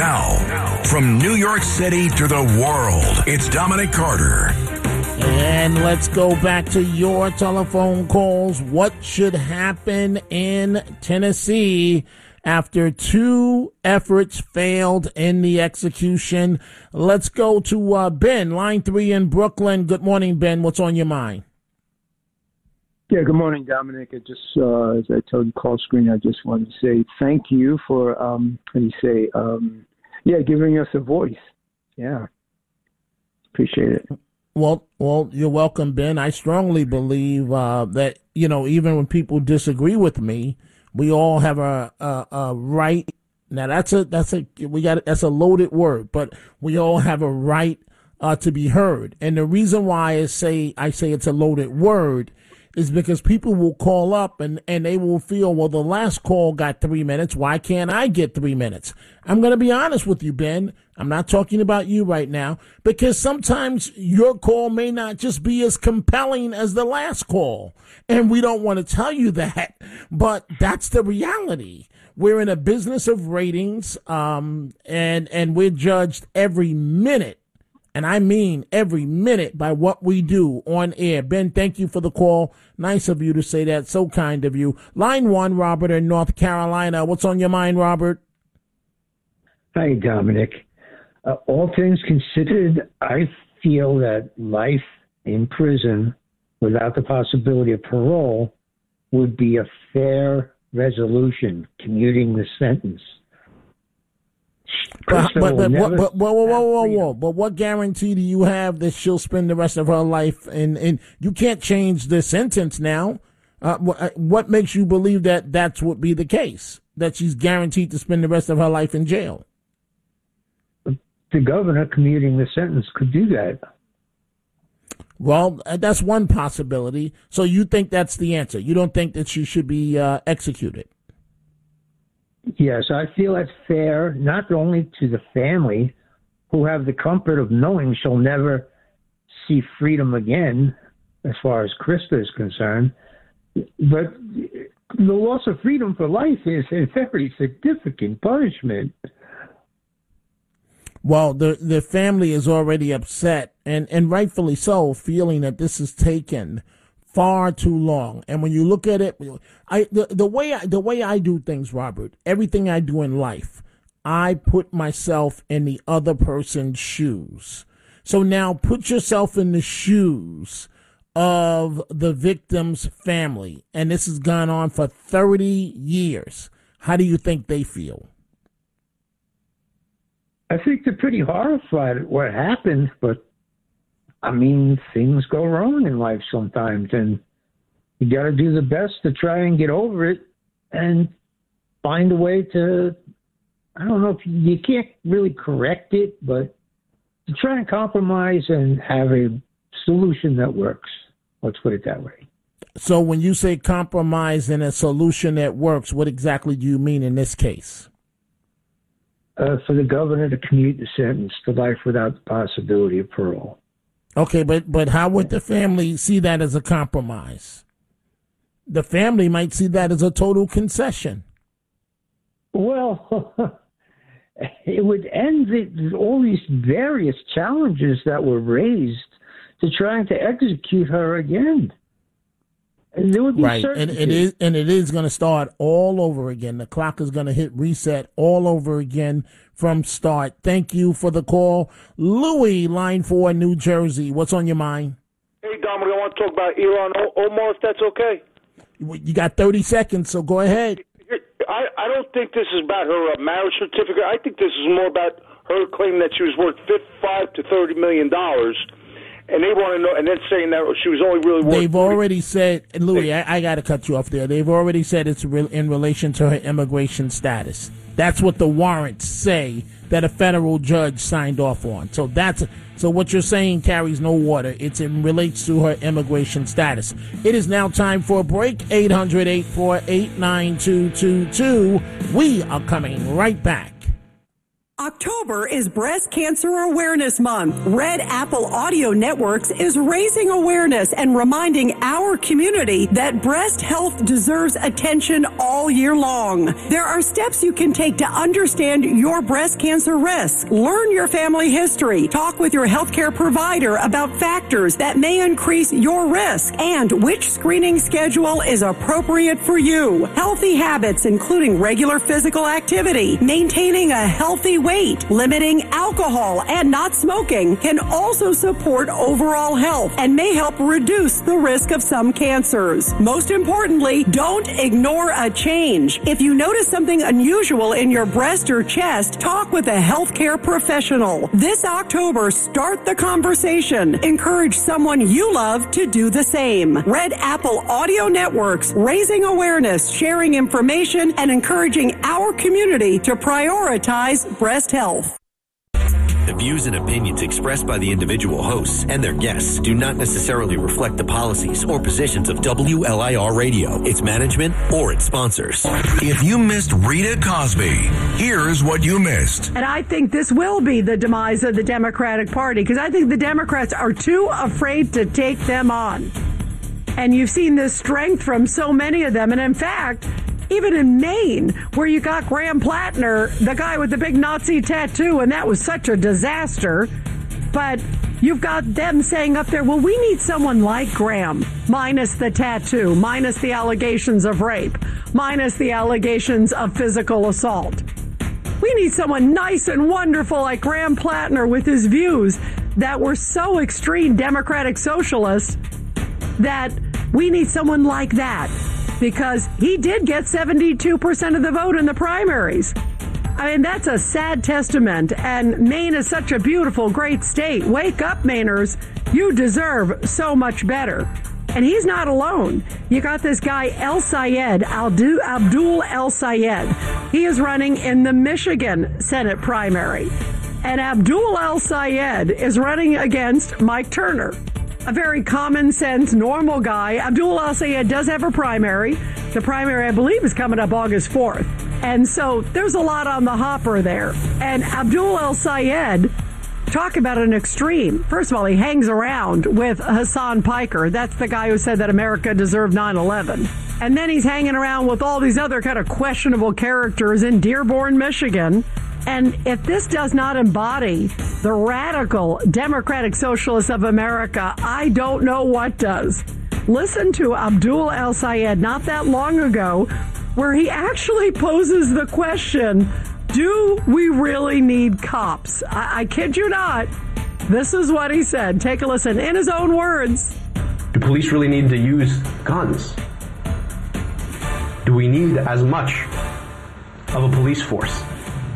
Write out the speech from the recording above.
Now, from New York City to the world, it's Dominic Carter. And let's go back to your telephone calls. What should happen in Tennessee after two efforts failed in the execution? Let's go to Ben, line 3 in Brooklyn. Good morning, Ben. What's on your mind? Yeah, good morning, Dominic. I just, as I told the call screen, I just wanted to say thank you for, giving us a voice. Yeah, appreciate it. Well, you're welcome, Ben. I strongly believe that, even when people disagree with me, we all have a right. Now that's a loaded word, but we all have a right to be heard. And the reason why I say it's a loaded word is because people will call up and they will feel, well, the last call got 3 minutes. Why can't I get 3 minutes? I'm going to be honest with you, Ben. I'm not talking about you right now, because sometimes your call may not just be as compelling as the last call. And we don't want to tell you that, but that's the reality. We're in a business of ratings, and we're judged every minute. And I mean every minute by what we do on air. Ben, thank you for the call. Nice of you to say that. So kind of you. Line 1, Robert in North Carolina. What's on your mind, Robert? Hi, Dominic. All things considered, I feel that life in prison without the possibility of parole would be a fair resolution, commuting the sentence. But what guarantee do you have that she'll spend the rest of her life in you can't change the sentence now? What makes you believe that that's would be the case, that she's guaranteed to spend the rest of her life in jail? The governor commuting the sentence could do that. Well, that's one possibility. So you think that's the answer? You don't think that she should be executed? Yes, I feel that's fair, not only to the family, who have the comfort of knowing she'll never see freedom again, as far as Krista is concerned, but the loss of freedom for life is a very significant punishment. Well, the family is already upset, and rightfully so, feeling that this is taken far too long. And when you look at it, the way I do things, Robert, everything I do in life, I put myself in the other person's shoes. So now put yourself in the shoes of the victim's family. And this has gone on for 30 years. How do you think they feel? I think they're pretty horrified at what happened, but I mean, things go wrong in life sometimes, and you got to do the best to try and get over it and find a way to, I don't know if you can't really correct it, but to try and compromise and have a solution that works. Let's put it that way. So when you say compromise and a solution that works, what exactly do you mean in this case? For the governor to commute the sentence to life without the possibility of parole. Okay, but how would the family see that as a compromise? The family might see that as a total concession. Well, it would end all these various challenges that were raised to trying to execute her again. And there would be right, and it is going to start all over again. The clock is going to hit reset all over again from start. Thank you for the call, Louis, line 4, New Jersey. What's on your mind? Hey, Dominic, I want to talk about Ilhan Omar, if that's okay. You got 30 seconds, so go ahead. I don't think this is about her marriage certificate. I think this is more about her claiming that she was worth $55 to $30 million. And they want to know, and then saying that she was only really worth. They've already said, Louis, I got to cut you off there. They've already said it's in relation to her immigration status. That's what the warrants say that a federal judge signed off on. So what you're saying carries no water. It relates to her immigration status. It is now time for a break. 800-848-9222. We are coming right back. October is Breast Cancer Awareness Month. Red Apple Audio Networks is raising awareness and reminding our community that breast health deserves attention all year long. There are steps you can take to understand your breast cancer risk. Learn your family history. Talk with your healthcare provider about factors that may increase your risk and which screening schedule is appropriate for you. Healthy habits, including regular physical activity, maintaining a healthy weight, limiting alcohol, and not smoking can also support overall health and may help reduce the risk of some cancers. Most importantly, don't ignore a change. If you notice something unusual in your breast or chest, talk with a healthcare professional. This October, start the conversation. Encourage someone you love to do the same. Red Apple Audio Networks, raising awareness, sharing information, and encouraging our community to prioritize breast health. The views and opinions expressed by the individual hosts and their guests do not necessarily reflect the policies or positions of WLIR Radio, its management, or its sponsors. If you missed Rita Cosby, here's what you missed. And I think this will be the demise of the Democratic Party, because I think the Democrats are too afraid to take them on. And you've seen this strength from so many of them. And in fact, even in Maine, where you got Graham Plattner, the guy with the big Nazi tattoo, and that was such a disaster. But you've got them saying up there, well, we need someone like Graham, minus the tattoo, minus the allegations of rape, minus the allegations of physical assault. We need someone nice and wonderful like Graham Plattner with his views that were so extreme Democratic socialists that we need someone like that. Because he did get 72% of the vote in the primaries. I mean, that's a sad testament. And Maine is such a beautiful, great state. Wake up, Mainers. You deserve so much better. And he's not alone. You got this guy, Abdul El Sayed. He is running in the Michigan Senate primary. And Abdul El Sayed is running against Mike Turner. A very common sense, normal guy. Abdul El Sayed does have a primary. The primary, I believe, is coming up August 4th. And so there's a lot on the hopper there. And Abdul El Sayed, talk about an extreme. First of all, he hangs around with Hassan Piker. That's the guy who said that America deserved 9/11. And then he's hanging around with all these other kind of questionable characters in Dearborn, Michigan. And if this does not embody the radical Democratic Socialists of America, I don't know what does. Listen to Abdul El Sayed not that long ago, where he actually poses the question, do we really need cops? I kid you not. This is what he said. Take a listen in his own words. Do police really need to use guns? Do we need as much of a police force